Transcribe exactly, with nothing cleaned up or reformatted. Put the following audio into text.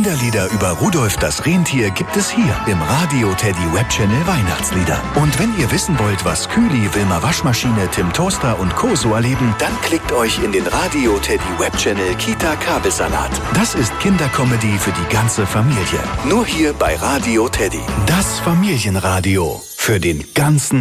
Kinderlieder über Rudolf das Rentier gibt es hier im Radio Teddy Webchannel Weihnachtslieder. Und wenn ihr wissen wollt, was Kühli, Wilma Waschmaschine, Tim Toaster und Co. so erleben, dann klickt euch in den Radio Teddy Webchannel Kita Kabelsalat. Das ist Kindercomedy für die ganze Familie. Nur hier bei Radio Teddy. Das Familienradio für den ganzen